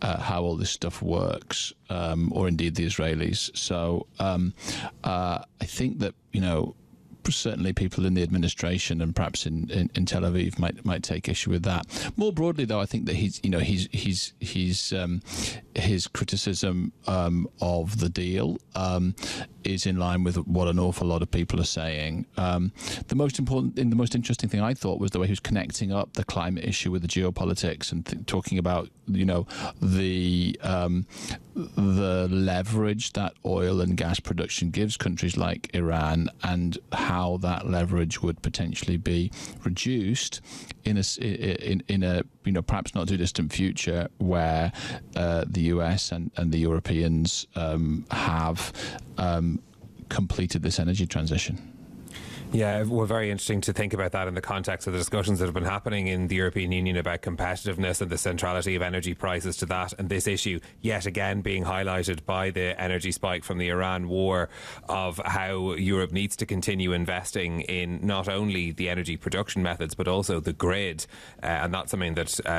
how all this stuff works, or indeed the Israelis. So I think that, certainly people in the administration and perhaps in Tel Aviv might take issue with that. More broadly, though, I think that his criticism of the deal is in line with what an awful lot of people are saying. The most interesting thing I thought was the way he was connecting up the climate issue with the geopolitics and talking about the leverage that oil and gas production gives countries like Iran, and how that leverage would potentially be reduced in a perhaps not too distant future, where the US and the Europeans have completed this energy transition. Yeah, well, very interesting to think about that in the context of the discussions that have been happening in the European Union about competitiveness and the centrality of energy prices to that, and this issue yet again being highlighted by the energy spike from the Iran war, of how Europe needs to continue investing in not only the energy production methods but also the grid, and that's something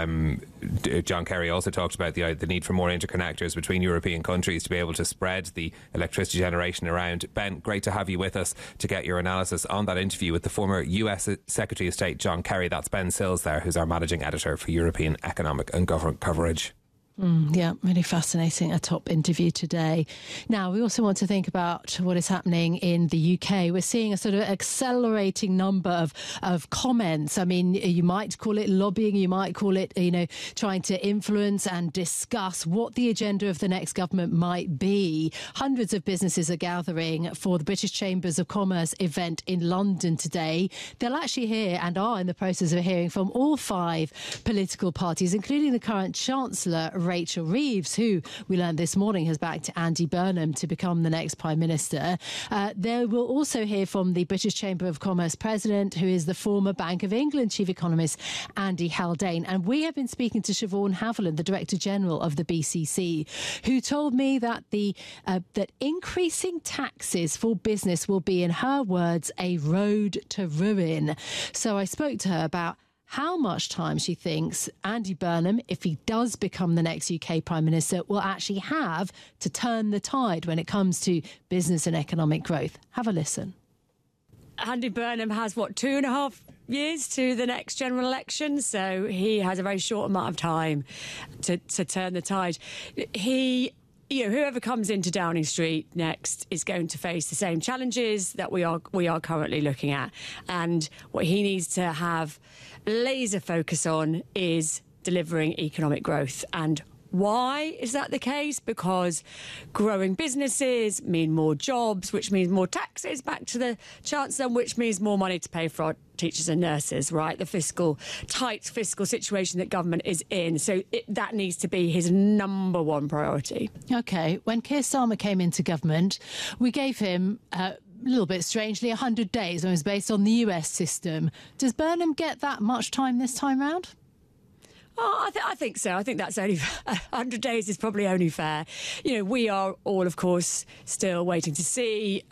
that John Kerry also talked about, the need for more interconnectors between European countries to be able to spread the electricity generation around. Ben, great to have you with us to get your analysis on that interview with the former US Secretary of State John Kerry. That's Ben Sills there, who's our managing editor for European Economic and Government Coverage. Yeah, really fascinating. A top interview today. Now, we also want to think about what is happening in the UK. We're seeing a sort of accelerating number of comments. I mean, you might call it lobbying, you might call it, trying to influence and discuss what the agenda of the next government might be. Hundreds of businesses are gathering for the British Chambers of Commerce event in London today. They'll actually hear, and are in the process of hearing, from all 5 political parties, including the current Chancellor, Rachel Reeves, who we learned this morning has backed Andy Burnham to become the next Prime Minister. They will also hear from the British Chamber of Commerce President, who is the former Bank of England Chief Economist, Andy Haldane. And we have been speaking to Siobhan Haviland, the Director General of the BCC, who told me that that increasing taxes for business will be, in her words, a road to ruin. So I spoke to her about how much time she thinks Andy Burnham, if he does become the next UK Prime Minister, will actually have to turn the tide when it comes to business and economic growth. Have a listen. Andy Burnham has, 2.5 years to the next general election, so he has a very short amount of time to turn the tide. Whoever comes into Downing Street next is going to face the same challenges that we are currently looking at. And what he needs to have laser focus on is delivering economic growth. And why is that the case? Because growing businesses mean more jobs, which means more taxes back to the Chancellor, which means more money to pay for our teachers and nurses, right? The tight fiscal situation that government is in. So that needs to be his number one priority. OK, when Keir Starmer came into government, we gave him a little bit strangely 100 days, and it was based on the US system. Does Burnham get that much time this time round? Oh, I think so. I think that's only 100 days is probably only fair. We are all, of course, still waiting to see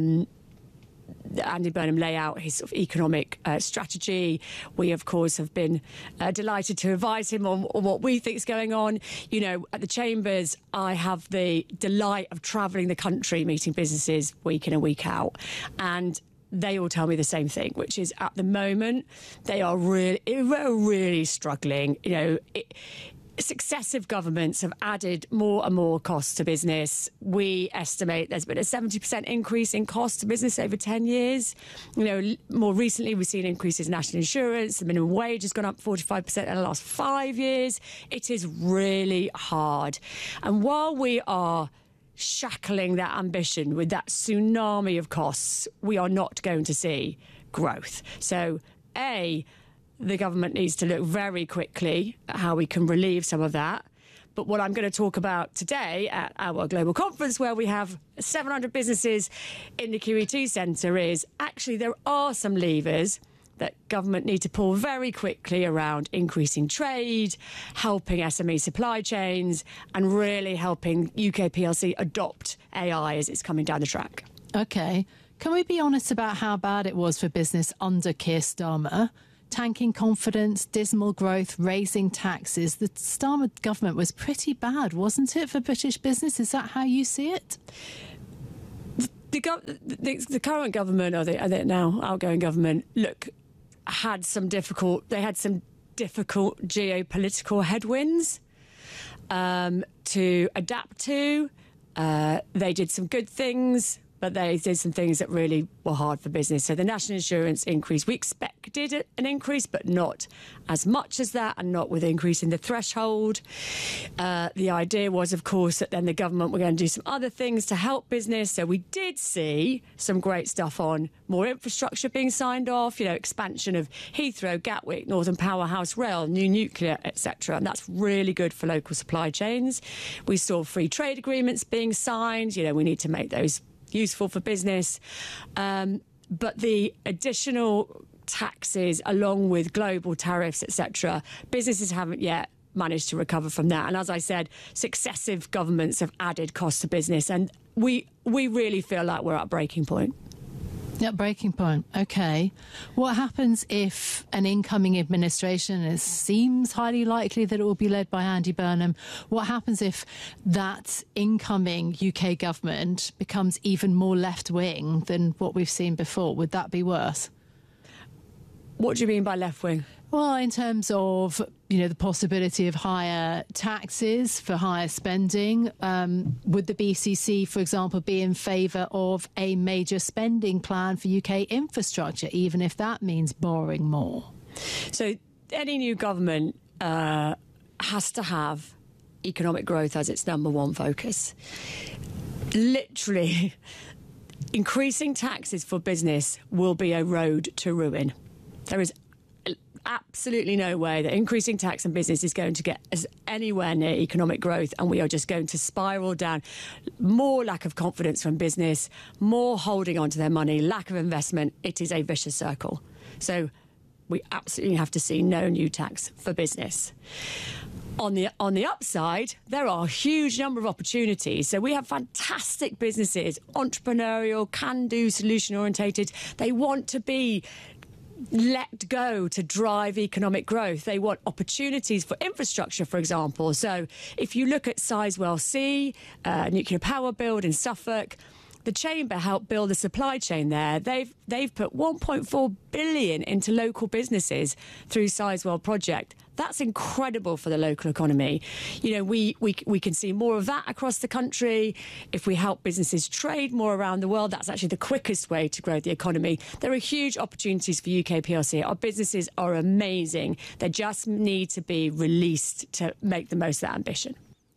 Andy Burnham lay out his sort of economic strategy. We, of course, have been delighted to advise him on what we think is going on. At the Chambers, I have the delight of travelling the country, meeting businesses week in and week out. And they all tell me the same thing, which is at the moment, they are really struggling. Successive governments have added more and more costs to business. We estimate there's been a 70% increase in costs to business over 10 years. More recently, we've seen increases in national insurance. The minimum wage has gone up 45% in the last 5 years. It is really hard. And while we are shackling that ambition with that tsunami of costs, we are not going to see growth. So, the government needs to look very quickly at how we can relieve some of that. But what I'm going to talk about today at our global conference, where we have 700 businesses in the QET Centre, is actually there are some levers that government need to pull very quickly around increasing trade, helping SME supply chains, and really helping UK PLC adopt AI as it's coming down the track. OK. Can we be honest about how bad it was for business under Keir Starmer? tanking confidence, dismal growth, raising taxes. The Starmer government was pretty bad, wasn't it, for British business? Is that how you see it? The current government, or the now outgoing government, had some difficult geopolitical headwinds to adapt to. They did some good things, but they did some things that really were hard for business. So the national insurance increase, we expected an increase, but not as much as that, and not with increasing the threshold. The idea was, of course, that then the government were going to do some other things to help business. So we did see some great stuff on more infrastructure being signed off, expansion of Heathrow, Gatwick, Northern Powerhouse Rail, new nuclear, etc. And that's really good for local supply chains. We saw free trade agreements being signed. We need to make those useful for business. But the additional taxes, along with global tariffs, etc., businesses haven't yet managed to recover from that. And as I said, successive governments have added costs to business. And we really feel like we're at a breaking point. Yeah, breaking point. Okay. What happens if an incoming administration, it seems highly likely that it will be led by Andy Burnham, what happens if that incoming UK government becomes even more left-wing than what we've seen before? Would that be worse? What do you mean by left-wing? Well, in terms of, the possibility of higher taxes for higher spending, would the BCC, for example, be in favour of a major spending plan for UK infrastructure, even if that means borrowing more? So any new government has to have economic growth as its number one focus. Literally, increasing taxes for business will be a road to ruin. There is absolutely no way that increasing tax and business is going to get us anywhere near economic growth, and we are just going to spiral down. More lack of confidence from business, more holding on to their money, lack of investment. It is a vicious circle. So we absolutely have to see no new tax for business. On the upside, there are a huge number of opportunities. So we have fantastic businesses, entrepreneurial, can-do, solution-orientated. They want to be let go to drive economic growth. They want opportunities for infrastructure, for example. So if you look at Sizewell C, nuclear power build in Suffolk, the Chamber helped build a supply chain there. They've put 1.4 billion into local businesses through Sizewell project. That's incredible for the local economy. We can see more of that across the country. If we help businesses trade more around the world, that's actually the quickest way to grow the economy. There are huge opportunities for UK PLC. Our businesses are amazing. They just need to be released to make the most of that ambition.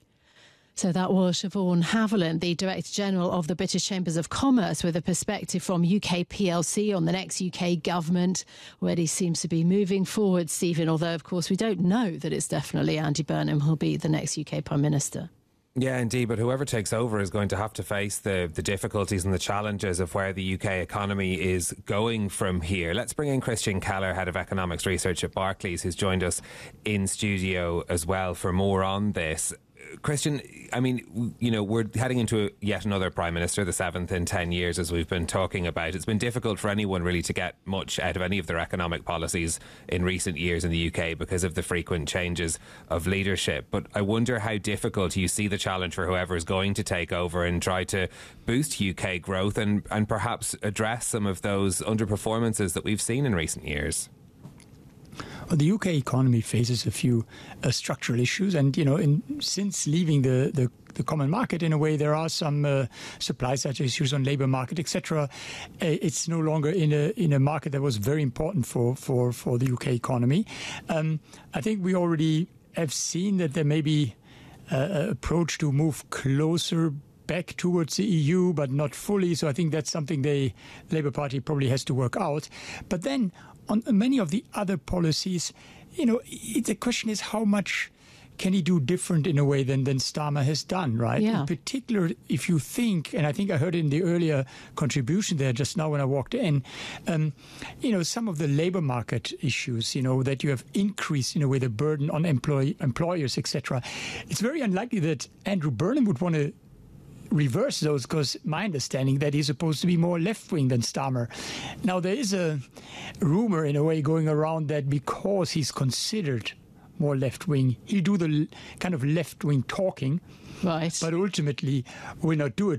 So that was Siobhan Haviland, the Director General of the British Chambers of Commerce, with a perspective from UK PLC on the next UK government. Already seems to be moving forward, Stephen, although, of course, we don't know that it's definitely Andy Burnham who'll be the next UK Prime Minister. Yeah, indeed. But whoever takes over is going to have to face the difficulties and the challenges of where the UK economy is going from here. Let's bring in Christian Keller, Head of Economics Research at Barclays, who's joined us in studio as well for more on this. Christian, I mean, we're heading into yet another Prime Minister, the 7th in 10 years, as we've been talking about. It's been difficult for anyone really to get much out of any of their economic policies in recent years in the UK because of the frequent changes of leadership. But I wonder how difficult you see the challenge for whoever is going to take over and try to boost UK growth and perhaps address some of those underperformances that we've seen in recent years. Well, the UK economy faces a few structural issues, and since leaving the common market, in a way, there are some supply side issues on labour market, etc. It's no longer in a market that was very important for the UK economy. I think we already have seen that there may be an approach to move closer back towards the EU, but not fully. So I think that's something the Labour Party probably has to work out. But then on many of the other policies, the question is how much can he do different in a way than Starmer has done, right? Yeah. In particular, if you think, and I think I heard in the earlier contribution there just now when I walked in, some of the labour market issues, that you have increased in a way the burden on employers, etc. It's very unlikely that Andrew Burnham would want to reverse those, because my understanding that he's supposed to be more left-wing than Starmer. Now, there is a rumor in a way going around that because he's considered more left-wing, he'll do the kind of left-wing talking, Right. but ultimately will not do it.